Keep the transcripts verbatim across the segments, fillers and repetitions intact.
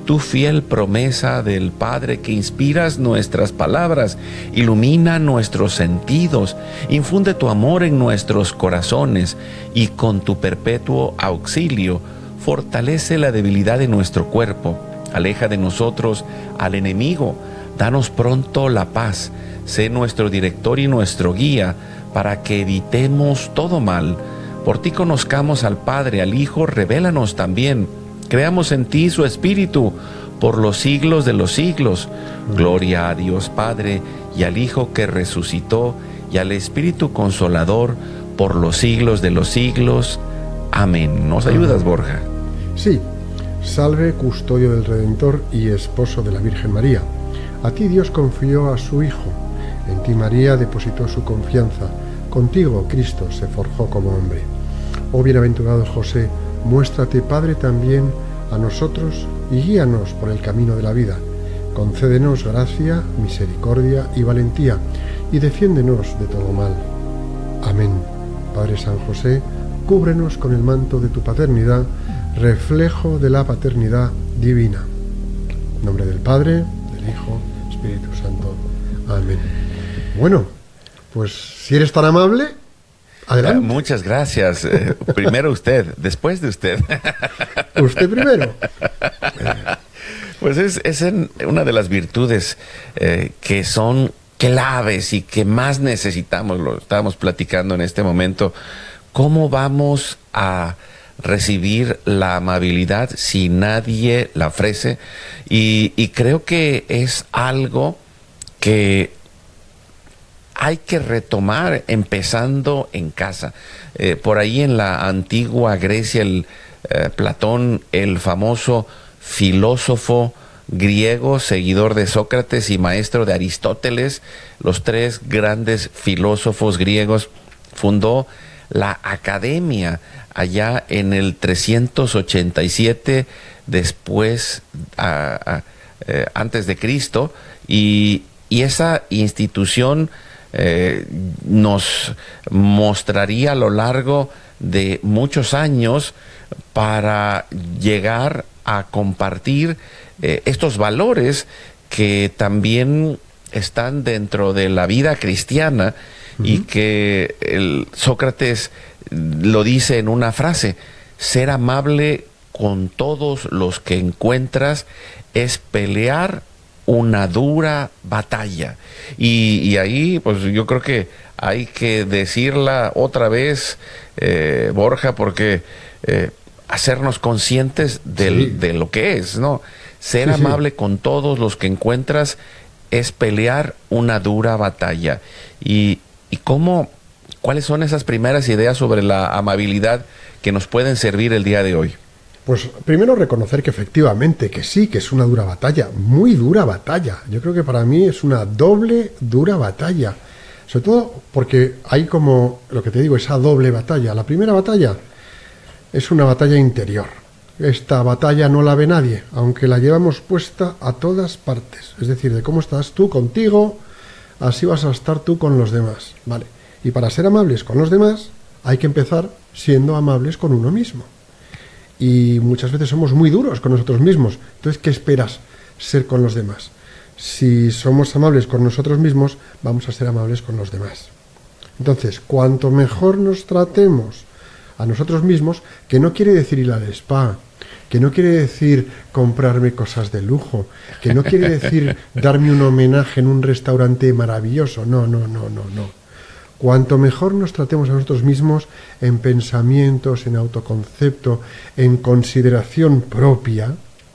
tu fiel promesa del Padre, que inspiras nuestras palabras, ilumina nuestros sentidos, infunde tu amor en nuestros corazones y con tu perpetuo auxilio fortalece la debilidad de nuestro cuerpo. Aleja de nosotros al enemigo, danos pronto la paz, sé nuestro director y nuestro guía, para que evitemos todo mal. Por ti conozcamos al Padre, al Hijo, revélanos también. Creamos en ti su Espíritu por los siglos de los siglos. Gloria a Dios Padre, y al Hijo que resucitó, y al Espíritu Consolador por los siglos de los siglos. Amén. ¿Nos ayudas, Borja? Sí. Salve, custodio del Redentor y esposo de la Virgen María. A ti Dios confió a su Hijo. En ti María depositó su confianza. Contigo Cristo se forjó como hombre. Oh bienaventurado José, muéstrate Padre también a nosotros y guíanos por el camino de la vida. Concédenos gracia, misericordia y valentía, y defiéndenos de todo mal. Amén. Padre San José, cúbrenos con el manto de tu paternidad, reflejo de la paternidad divina. En nombre del Padre, del Hijo, Espíritu Santo. Amén. Bueno, pues si eres tan amable, adelante. Uh, muchas gracias. Eh, primero usted, después de usted. Usted primero. Pues es, es en una de las virtudes eh, que son claves y que más necesitamos. Lo estábamos platicando en este momento. ¿Cómo vamos a recibir la amabilidad si nadie la ofrece? Y, y creo que es algo que hay que retomar empezando en casa. Eh, por ahí en la antigua Grecia, el, eh, Platón, el famoso filósofo griego, seguidor de Sócrates y maestro de Aristóteles, los tres grandes filósofos griegos, fundó la academia allá en el trescientos ochenta y siete después, a, a, eh, antes de Cristo, y, y esa institución eh, nos mostraría a lo largo de muchos años para llegar a compartir eh, estos valores que también están dentro de la vida cristiana. Uh-huh. Y que el Sócrates lo dice en una frase: ser amable con todos los que encuentras es pelear una dura batalla. Y, y ahí, pues yo creo que hay que decirla otra vez, eh, Borja, porque eh, hacernos conscientes del, sí. de lo que es, ¿no? Ser sí, amable sí. con todos los que encuentras es pelear una dura batalla. Y ¿Y cómo, cuáles son esas primeras ideas sobre la amabilidad que nos pueden servir el día de hoy? Pues primero reconocer que efectivamente, que sí, que es una dura batalla, muy dura batalla. Yo creo que para mí es una doble dura batalla. Sobre todo porque hay como, lo que te digo, esa doble batalla. La primera batalla es una batalla interior. Esta batalla no la ve nadie, aunque la llevamos puesta a todas partes. Es decir, de cómo estás tú contigo, así vas a estar tú con los demás, ¿vale? Y para ser amables con los demás, hay que empezar siendo amables con uno mismo. Y muchas veces somos muy duros con nosotros mismos. Entonces, ¿qué esperas ser con los demás? Si somos amables con nosotros mismos, vamos a ser amables con los demás. Entonces, cuanto mejor nos tratemos a nosotros mismos, que no quiere decir ir al spa, que no quiere decir comprarme cosas de lujo, que no quiere decir darme un homenaje en un restaurante maravilloso. No, no, no, no, no. Cuanto mejor nos tratemos a nosotros mismos en pensamientos, en autoconcepto, en consideración propia,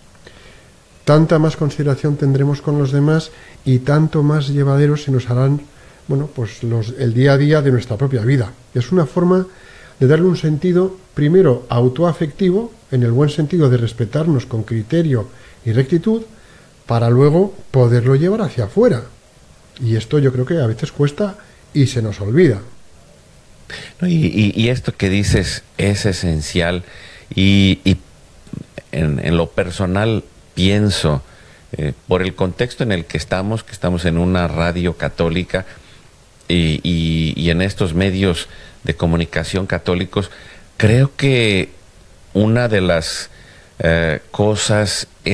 tanta más consideración tendremos con los demás y tanto más llevaderos se nos harán, bueno, pues los, el día a día de nuestra propia vida. Es una forma de darle un sentido, primero, autoafectivo, en el buen sentido de respetarnos con criterio y rectitud, para luego poderlo llevar hacia afuera. Y esto yo creo que a veces cuesta y se nos olvida. No, y, y, y esto que dices es esencial. Y, y en, en lo personal pienso, eh, por el contexto en el que estamos, que estamos en una radio católica y, y, y en estos medios de comunicación católicos, creo que una de las eh, cosas